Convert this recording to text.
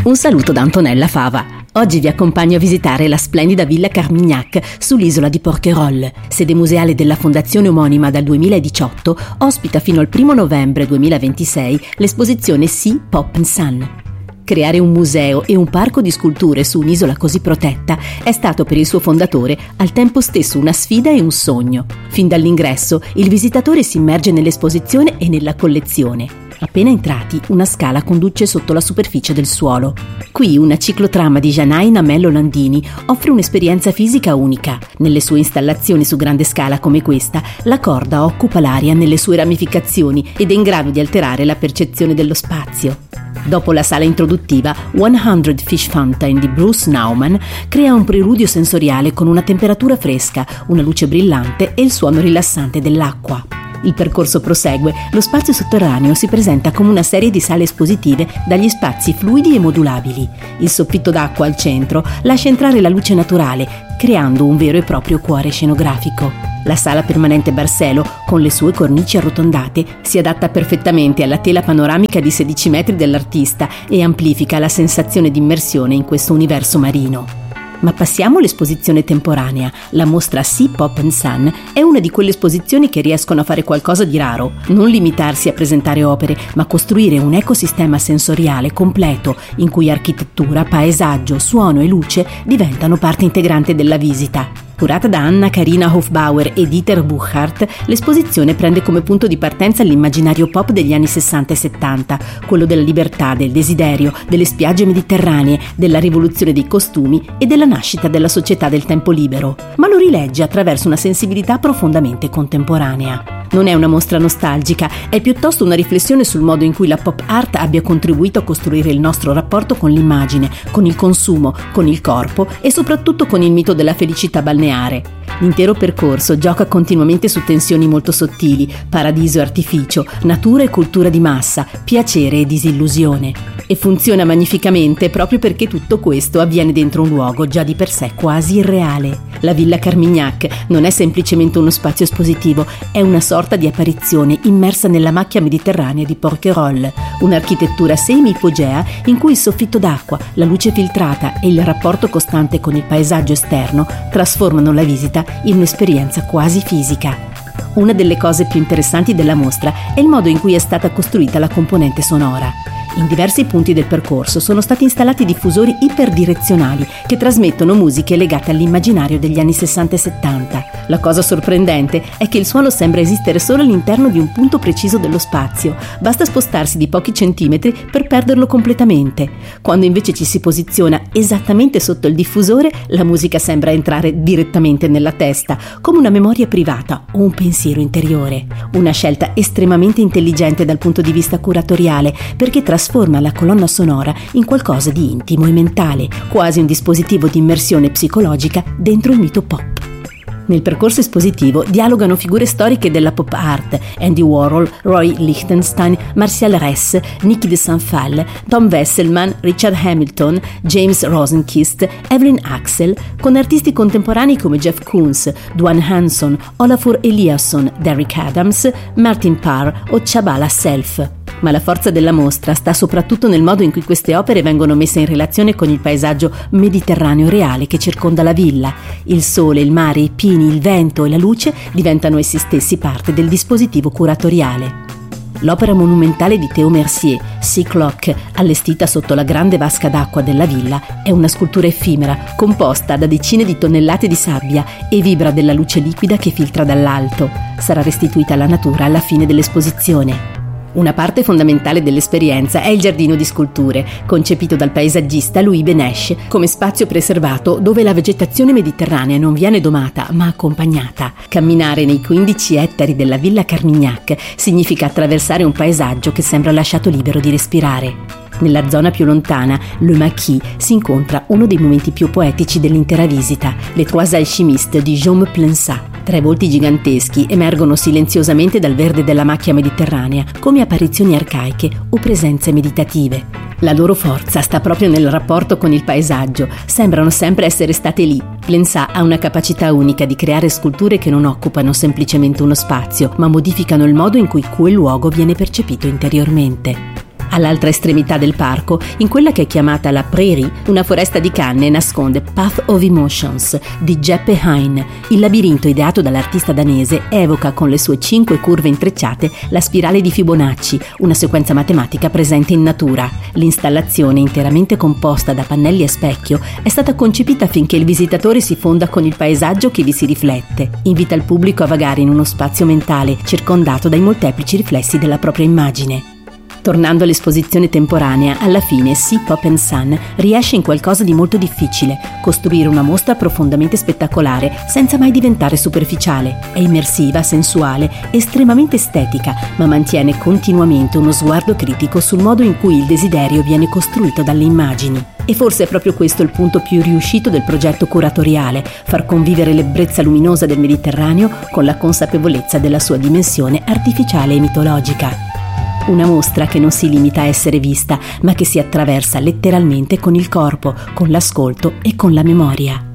Un saluto da Antonella Fava. Oggi vi accompagno a visitare la splendida Villa Carmignac sull'isola di Porquerolles. Sede museale della fondazione omonima dal 2018, ospita fino al 1 novembre 2026 l'esposizione Sea, Pop and Sun. Creare un museo e un parco di sculture su un'isola così protetta è stato per il suo fondatore al tempo stesso una sfida e un sogno. Fin dall'ingresso il visitatore si immerge nell'esposizione e nella collezione. Appena entrati, una scala conduce sotto la superficie del suolo. Qui una ciclotrama di Janaina Mello Landini offre un'esperienza fisica unica. Nelle sue installazioni su grande scala come questa, la corda occupa l'aria nelle sue ramificazioni ed è in grado di alterare la percezione dello spazio. Dopo la sala introduttiva, 100 Fish Fountain di Bruce Nauman crea un preludio sensoriale con una temperatura fresca, una luce brillante e il suono rilassante dell'acqua. Il percorso prosegue, lo spazio sotterraneo si presenta come una serie di sale espositive dagli spazi fluidi e modulabili. Il soffitto d'acqua al centro lascia entrare la luce naturale, creando un vero e proprio cuore scenografico. La sala permanente Barcelo, con le sue cornici arrotondate, si adatta perfettamente alla tela panoramica di 16 metri dell'artista e amplifica la sensazione di immersione in questo universo marino. Ma passiamo all'esposizione temporanea. La mostra Sea, Pop and Sun è una di quelle esposizioni che riescono a fare qualcosa di raro, non limitarsi a presentare opere, ma costruire un ecosistema sensoriale completo in cui architettura, paesaggio, suono e luce diventano parte integrante della visita. Curata da Anna Karina Hofbauer e Dieter Buchhardt, l'esposizione prende come punto di partenza l'immaginario pop degli anni 60 e 70, quello della libertà, del desiderio, delle spiagge mediterranee, della rivoluzione dei costumi e della nascita della società del tempo libero, ma lo rilegge attraverso una sensibilità profondamente contemporanea. Non è una mostra nostalgica, è piuttosto una riflessione sul modo in cui la pop art abbia contribuito a costruire il nostro rapporto con l'immagine, con il consumo, con il corpo e soprattutto con il mito della felicità balneare. L'intero percorso gioca continuamente su tensioni molto sottili, paradiso e artificio, natura e cultura di massa, piacere e disillusione. E funziona magnificamente proprio perché tutto questo avviene dentro un luogo già di per sé quasi irreale. La Villa Carmignac non è semplicemente uno spazio espositivo, è una sorta di apparizione immersa nella macchia mediterranea di Porquerolles, un'architettura semi-ipogea in cui il soffitto d'acqua, la luce filtrata e il rapporto costante con il paesaggio esterno trasformano la visita in un'esperienza quasi fisica. Una delle cose più interessanti della mostra è il modo in cui è stata costruita la componente sonora. In diversi punti del percorso sono stati installati diffusori iperdirezionali che trasmettono musiche legate all'immaginario degli anni 60 e 70. La cosa sorprendente è che il suono sembra esistere solo all'interno di un punto preciso dello spazio. Basta spostarsi di pochi centimetri per perderlo completamente. Quando invece ci si posiziona esattamente sotto il diffusore, la musica sembra entrare direttamente nella testa, come una memoria privata o un pensiero interiore. Una scelta estremamente intelligente dal punto di vista curatoriale, perché trasforma la colonna sonora in qualcosa di intimo e mentale, quasi un dispositivo di immersione psicologica dentro il mito pop. Nel percorso espositivo dialogano figure storiche della pop art: Andy Warhol, Roy Lichtenstein, Martial Ress, Niki de Saint-Phalle, Tom Wesselmann, Richard Hamilton, James Rosenquist, Evelyn Axel, con artisti contemporanei come Jeff Koons, Dwan Hanson, Olafur Eliasson, Derrick Adams, Martin Parr o Chabala Self. Ma la forza della mostra sta soprattutto nel modo in cui queste opere vengono messe in relazione con il paesaggio mediterraneo reale che circonda la villa. Il sole, il mare, i pini, il vento e la luce diventano essi stessi parte del dispositivo curatoriale. L'opera monumentale di Théo Mercier, Sea Clock, allestita sotto la grande vasca d'acqua della villa, è una scultura effimera, composta da decine di tonnellate di sabbia e vibra della luce liquida che filtra dall'alto. Sarà restituita alla natura alla fine dell'esposizione. Una parte fondamentale dell'esperienza è il giardino di sculture, concepito dal paesaggista Louis Benesch come spazio preservato dove la vegetazione mediterranea non viene domata ma accompagnata. Camminare nei 15 ettari della Villa Carmignac significa attraversare un paesaggio che sembra lasciato libero di respirare. Nella zona più lontana, Le Maquis, si incontra uno dei momenti più poetici dell'intera visita, Le Trois Alchimistes di Jaume Plensat. 3 volti giganteschi emergono silenziosamente dal verde della macchia mediterranea, come apparizioni arcaiche o presenze meditative. La loro forza sta proprio nel rapporto con il paesaggio, sembrano sempre essere state lì. Plensat ha una capacità unica di creare sculture che non occupano semplicemente uno spazio, ma modificano il modo in cui quel luogo viene percepito interiormente. All'altra estremità del parco, in quella che è chiamata la Prairie, una foresta di canne nasconde Path of Emotions di Jeppe Hein. Il labirinto ideato dall'artista danese evoca con le sue 5 curve intrecciate la spirale di Fibonacci, una sequenza matematica presente in natura. L'installazione, interamente composta da pannelli a specchio, è stata concepita affinché il visitatore si fonda con il paesaggio che vi si riflette. Invita il pubblico a vagare in uno spazio mentale circondato dai molteplici riflessi della propria immagine. Tornando all'esposizione temporanea, alla fine Sea, Pop and Sun riesce in qualcosa di molto difficile: costruire una mostra profondamente spettacolare senza mai diventare superficiale. È immersiva, sensuale, estremamente estetica, ma mantiene continuamente uno sguardo critico sul modo in cui il desiderio viene costruito dalle immagini. E forse è proprio questo il punto più riuscito del progetto curatoriale: far convivere l'ebbrezza luminosa del Mediterraneo con la consapevolezza della sua dimensione artificiale e mitologica. Una mostra che non si limita a essere vista, ma che si attraversa letteralmente con il corpo, con l'ascolto e con la memoria.